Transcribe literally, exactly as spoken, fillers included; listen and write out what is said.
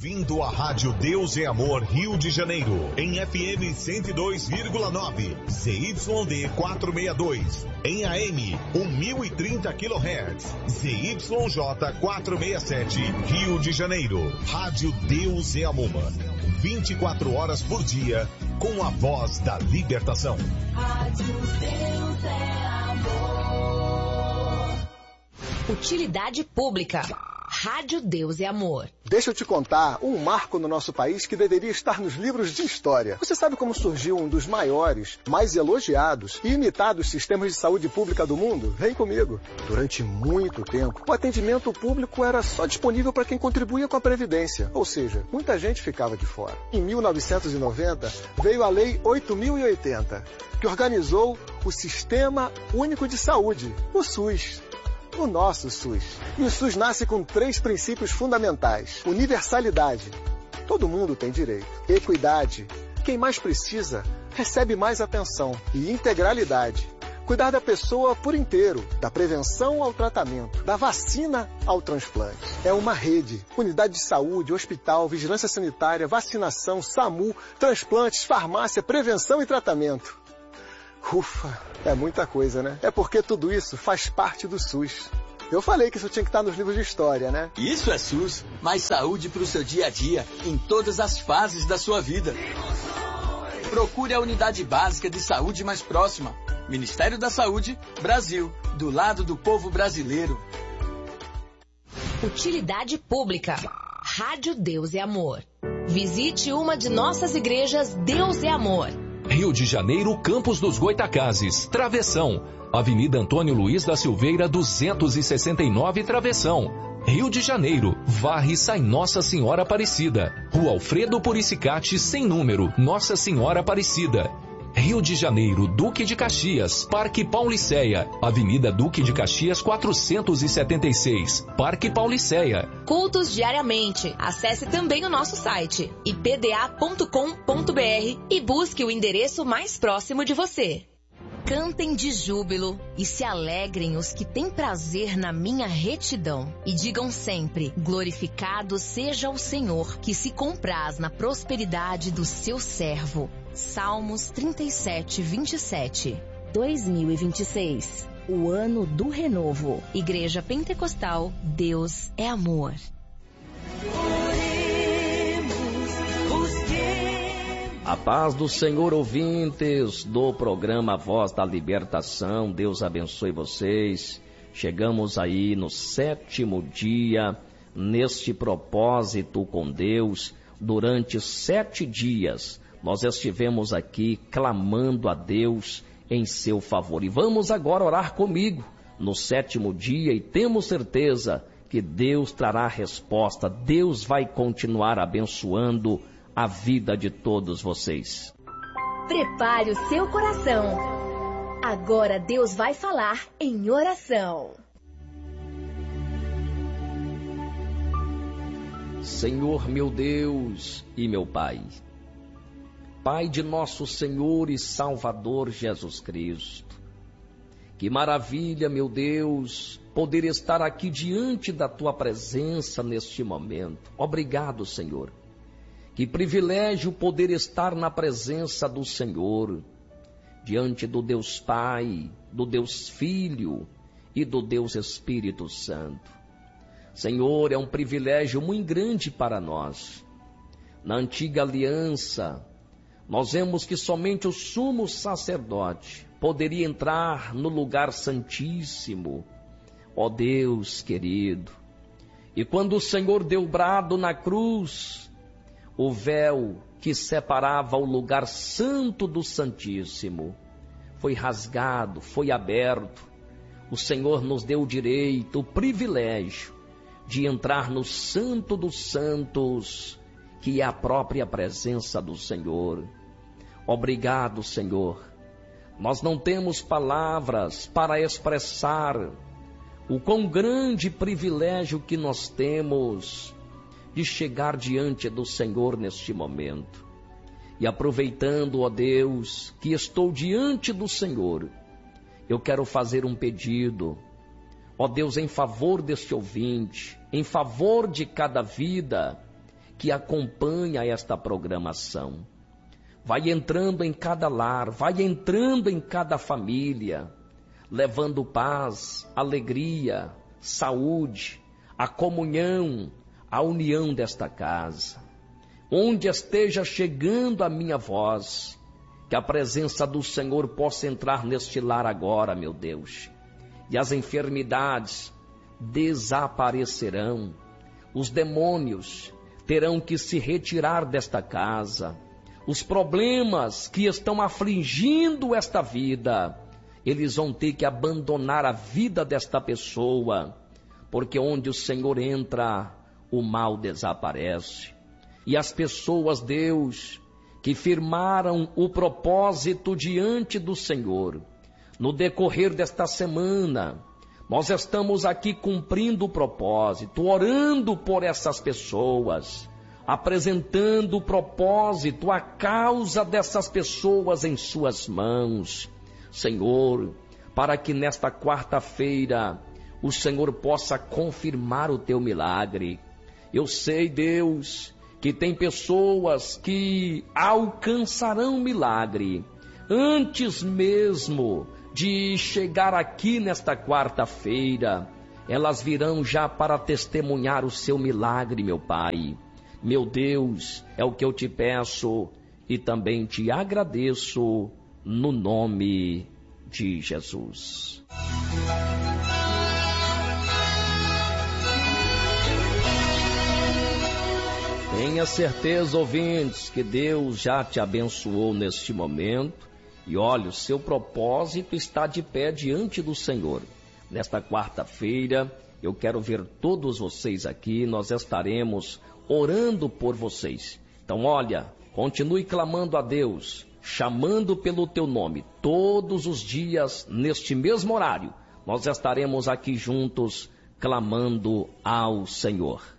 Bem-vindo à Rádio Deus é Amor Rio de Janeiro, em F M cento e dois vírgula nove, Z Y D quatrocentos e sessenta e dois, em A M mil e trinta quilohertz, Z Y J quatrocentos e sessenta e sete, Rio de Janeiro. Rádio Deus é Amor, vinte e quatro horas por dia, com a voz da libertação. Rádio Deus é Amor. Utilidade pública. Rádio Deus é Amor. Deixa eu te contar um marco no nosso país que deveria estar nos livros de história. Você sabe como surgiu um dos maiores, mais elogiados e imitados sistemas de saúde pública do mundo? Vem comigo. Durante muito tempo, o atendimento público era só disponível para quem contribuía com a Previdência, ou seja, muita gente ficava de fora. Em mil novecentos e noventa, veio a Lei oito mil e oitenta, que organizou o Sistema Único de Saúde, o SUS. O nosso SUS. E o SUS nasce com três princípios fundamentais. Universalidade. Todo mundo tem direito. Equidade. Quem mais precisa, recebe mais atenção. E integralidade. Cuidar da pessoa por inteiro, da prevenção ao tratamento, da vacina ao transplante. É uma rede. Unidade de saúde, hospital, vigilância sanitária, vacinação, SAMU, transplantes, farmácia, prevenção e tratamento. Ufa, é muita coisa, né? É porque tudo isso faz parte do SUS. Eu falei que isso tinha que estar nos livros de história, né? Isso é SUS, mais saúde para o seu dia a dia, em todas as fases da sua vida. Procure a unidade básica de saúde mais próxima. Ministério da Saúde, Brasil, do lado do povo brasileiro. Utilidade pública. Rádio Deus é Amor. Visite uma de nossas igrejas Deus é Amor. Rio de Janeiro, Campos dos Goitacazes, Travessão, Avenida Antônio Luiz da Silveira, duzentos e sessenta e nove, Travessão. Rio de Janeiro, Varre Sai Nossa Senhora Aparecida, Rua Alfredo Puricicati, sem número, Nossa Senhora Aparecida. Rio de Janeiro, Duque de Caxias, Parque Pauliceia, Avenida Duque de Caxias quatrocentos e setenta e seis, Parque Pauliceia. Cultos diariamente. Acesse também o nosso site i p d a ponto com ponto b r e busque o endereço mais próximo de você. Cantem de júbilo e se alegrem os que têm prazer na minha retidão. E digam sempre, glorificado seja o Senhor, que se compraz na prosperidade do seu servo. Salmos trinta e sete, vinte e sete. dois mil e vinte e seis. O ano do renovo. Igreja Pentecostal, Deus é Amor. A paz do Senhor, ouvintes do programa Voz da Libertação. Deus abençoe vocês. Chegamos aí no sétimo dia, neste propósito com Deus. Durante sete dias, nós estivemos aqui clamando a Deus em seu favor. E vamos agora orar comigo no sétimo dia e temos certeza que Deus trará resposta. Deus vai continuar abençoando a vida de todos vocês. Prepare o seu coração. Agora Deus vai falar em oração. Senhor meu Deus e meu Pai, Pai de nosso Senhor e Salvador Jesus Cristo, que maravilha, meu Deus, poder estar aqui diante da Tua presença neste momento. Obrigado, Senhor. Que privilégio poder estar na presença do Senhor, diante do Deus Pai, do Deus Filho e do Deus Espírito Santo. Senhor, é um privilégio muito grande para nós. Na antiga aliança, nós vemos que somente o sumo sacerdote poderia entrar no lugar santíssimo. Ó Deus querido, e quando o Senhor deu brado na cruz, o véu que separava o lugar santo do santíssimo foi rasgado, foi aberto. O Senhor nos deu o direito, o privilégio de entrar no santo dos santos, que é a própria presença do Senhor. Obrigado, Senhor. Nós não temos palavras para expressar o quão grande privilégio que nós temos de chegar diante do Senhor neste momento. E aproveitando, ó Deus, que estou diante do Senhor, eu quero fazer um pedido, ó Deus, em favor deste ouvinte, em favor de cada vida que acompanha esta programação. Vai entrando em cada lar, vai entrando em cada família, levando paz, alegria, saúde, a comunhão, a união desta casa. Onde esteja chegando a minha voz, que a presença do Senhor possa entrar neste lar agora, meu Deus. E as enfermidades desaparecerão, os demônios terão que se retirar desta casa, os problemas que estão afligindo esta vida, eles vão ter que abandonar a vida desta pessoa, porque onde o Senhor entra, o mal desaparece. E as pessoas, Deus, que firmaram o propósito diante do Senhor, no decorrer desta semana, nós estamos aqui cumprindo o propósito, orando por essas pessoas, apresentando o propósito, a causa dessas pessoas em suas mãos. Senhor, para que nesta quarta-feira o Senhor possa confirmar o teu milagre. Eu sei, Deus, que tem pessoas que alcançarão milagre antes mesmo de chegar aqui nesta quarta-feira. Elas virão já para testemunhar o seu milagre, meu Pai. Meu Deus, é o que eu te peço e também te agradeço no nome de Jesus. Tenha certeza, ouvintes, que Deus já te abençoou neste momento. E olha, o seu propósito está de pé diante do Senhor. Nesta quarta-feira, eu quero ver todos vocês aqui, nós estaremos orando por vocês. Então, olha, continue clamando a Deus, chamando pelo teu nome, todos os dias, neste mesmo horário. Nós estaremos aqui juntos, clamando ao Senhor.